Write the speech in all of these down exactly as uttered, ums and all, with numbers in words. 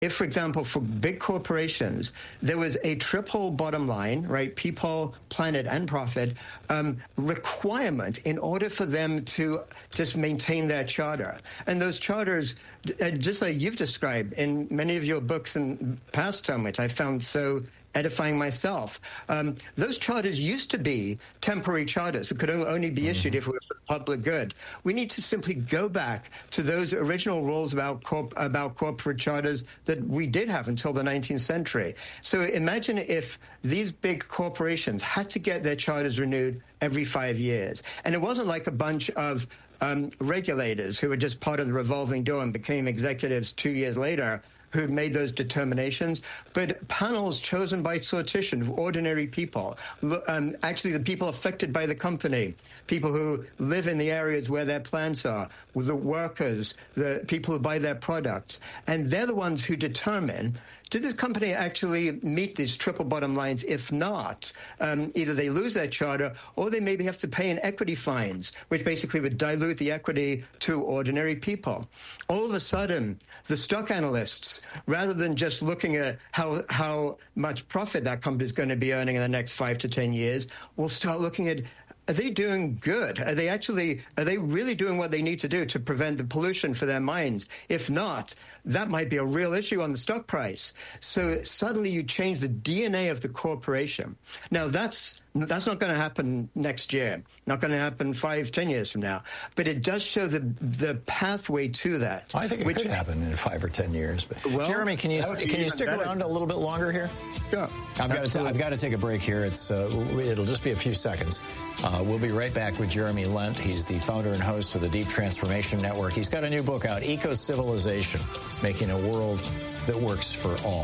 if, for example, for big corporations, there was a triple bottom line, right, people, planet, and profit, um, requirement in order for them to just maintain their charter. And those charters, uh, just like you've described in many of your books and past time, which I found so edifying myself. Um, those charters used to be temporary charters that could only be issued if it were for the public good. We need to simply go back to those original rules about corp about corporate charters that we did have until the nineteenth century. So imagine if these big corporations had to get their charters renewed every five years. And it wasn't like a bunch of um, regulators who were just part of the revolving door and became executives two years later who made those determinations, but panels chosen by sortition of ordinary people, um, actually the people affected by the company, people who live in the areas where their plants are, the workers, the people who buy their products. And they're the ones who determine, did this company actually meet these triple bottom lines? If not, um, either they lose their charter or they maybe have to pay in equity fines, which basically would dilute the equity to ordinary people. All of a sudden, the stock analysts, rather than just looking at how, how much profit that company is going to be earning in the next five to ten years, will start looking at, are they doing good? Are they actually, are they really doing what they need to do to prevent the pollution for their mines? If not, that might be a real issue on the stock price. So suddenly you change the D N A of the corporation. Now that's that's not going to happen next year, not going to happen five, ten years from now. But it does show the the pathway to that. I think it which, could happen in five or ten years. But well, Jeremy, can you can you stick better. around a little bit longer here? Sure. I've got to I've got to take a break here. It's uh, it'll just be a few seconds. Uh, we'll be right back with Jeremy Lent. He's the founder and host of the Deep Transformation Network. He's got a new book out, Eco-Civilization, Making a World That Works for All.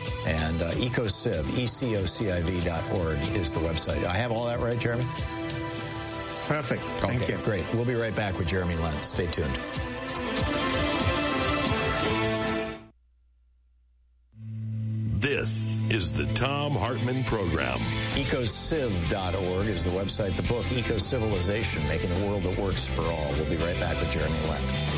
And uh, EcoCiv, E C O C I V dot org is the website. I have all that right, Jeremy? Perfect. Thank okay, you. Great. We'll be right back with Jeremy Lent. Stay tuned. This is the Thom Hartmann Program. EcoCiv dot org is the website. The book, Eco-Civilization, Making a World That Works for All. We'll be right back with Jeremy Lent.